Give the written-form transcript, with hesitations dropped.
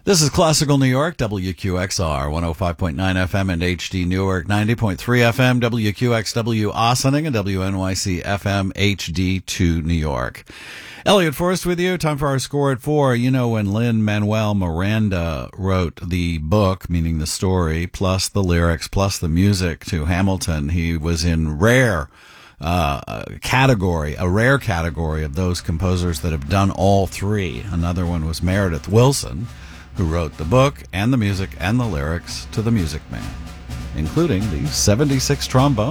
This is Classical New York, WQXR, 105.9 FM and HD Newark, 90.3 FM, WQXW Ossining, and WNYC FM HD2 New York. Elliot Forrest with you. Time for our score at 4. You know, when Lin-Manuel Miranda wrote the book, meaning the story, plus the lyrics, plus the music to Hamilton, he was in a rare category of those composers that have done all three. Another one was Meredith Willson, who wrote the book and the music and the lyrics to The Music Man, including the 76 trombone.